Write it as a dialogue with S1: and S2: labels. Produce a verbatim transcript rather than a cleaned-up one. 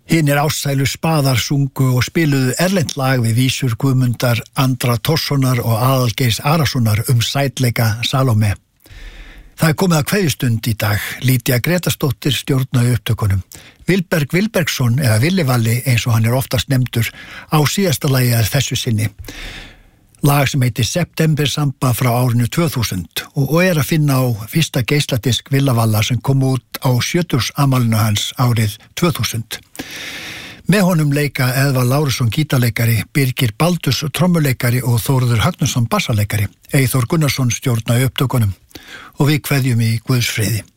S1: Hinir ástsælu spaðar sungu og spiluðu erlent lag við vísur Guðmundar Andra Thorssonar og Aðalgeirs Arasonar um sætleika Salóme. Það er komið að kveðjustund í dag. Lítja Gretastóttir stjórnaði upptökunum. Vilberg Vilbergsson, eða Villivalli eins og hann er oftast nefndur, á síðasta lagi að þessu sinni. Lag sem heitir September Samba frá árinu tvö þúsund og er að finna á fyrsta geisladisk Villavalla sem kom út á sjötugsafmælinu hans árið tvö þúsund. Með honum leika Eðvald Lárusson gítarleikari, Birgir Baldurs trommuleikari og Þórður Högnason bassaleikari. Eyþór Gunnarsson stjórnaði upptökunum og við kveðjum í Guðs friði.